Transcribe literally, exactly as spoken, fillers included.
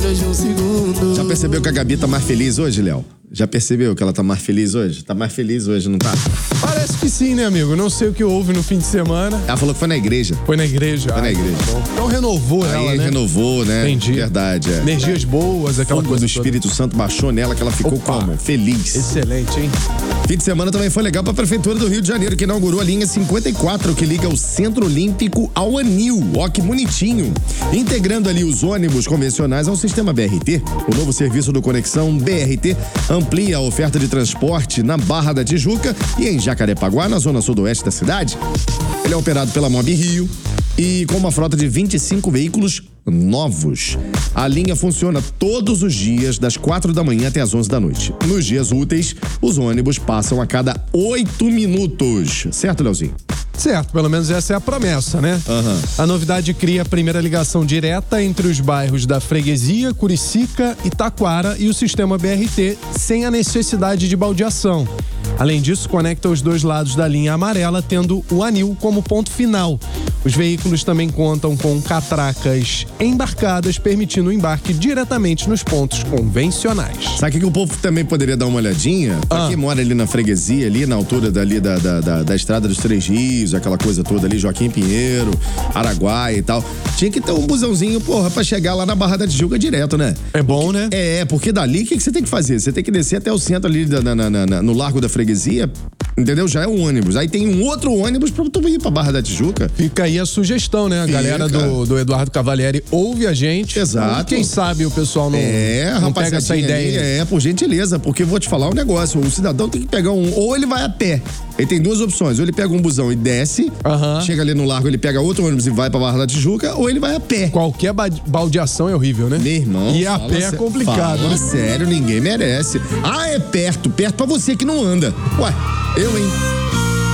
menos de um segundo. Já percebeu que a Gabi tá mais feliz hoje, Léo? Já percebeu que ela tá mais feliz hoje? Tá mais feliz hoje, não tá? Parece que sim, né, amigo? Não sei o que houve no fim de semana. Ela falou que foi na igreja. Foi na igreja. Foi na Ai, igreja. tá bom. Então renovou Aí ela, né? renovou, né? Entendi. Verdade, é. Energias boas, aquela Fogo coisa do Espírito toda. Santo baixou nela, que ela ficou Opa. como? Feliz. Excelente, hein? Fim de semana também foi legal pra Prefeitura do Rio de Janeiro, que inaugurou a linha cinquenta e quatro, que liga o Centro Olímpico ao Anil. Ó, que bonitinho. Integrando ali os ônibus convencionais ao sistema B R T. O novo serviço do Conexão B R T amplia a oferta de transporte na Barra da Tijuca e em Jacarepaguá, na zona sudoeste da cidade. Ele é operado pela Mob Rio e com uma frota de vinte e cinco veículos novos. A linha funciona todos os dias, das quatro da manhã até as onze da noite. Nos dias úteis, os ônibus passam a cada oito minutos. Certo, Leozinho? Certo, pelo menos essa é a promessa, né? Aham. A novidade cria a primeira ligação direta entre os bairros da Freguesia, Curicica e Taquara e o sistema B R T, sem a necessidade de baldeação. Além disso, conecta os dois lados da linha amarela, tendo o anil como ponto final. Os veículos também contam com catracas embarcadas, permitindo o embarque diretamente nos pontos convencionais. Sabe o que o povo também poderia dar uma olhadinha? Pra Ah. quem mora ali na freguesia, ali na altura dali da, da, da, da Estrada dos Três Rios, aquela coisa toda ali, Joaquim Pinheiro, Araguaia e tal. Tinha que ter um busãozinho, porra, pra chegar lá na Barra da Tijuca direto, né? É bom, né? É, porque dali, o que, que você tem que fazer? Você tem que descer até o centro ali, da, na, na, na, no Largo da Freguesia, entendeu? Já é um ônibus. Aí tem um outro ônibus pra tu ir pra Barra da Tijuca. Fica aí a sugestão, né? A Fica. galera do, do Eduardo Cavalieri ouve a gente. Exato. E quem sabe o pessoal não, É, não pega essa rapaziadinha ideia. ali, é, por gentileza, porque eu vou te falar um negócio, o cidadão tem que pegar um, ou ele vai a pé, ele tem duas opções, ou ele pega um busão e desce, Aham. chega ali no largo, ele pega outro ônibus e vai pra Barra da Tijuca, ou ele vai a pé. Qualquer ba- baldeação é horrível, né? Meu irmão, E a fala pé é sé- complicado, fala né? sério, ninguém merece. Ah, é perto, perto pra você que não anda. Ué, eu, hein?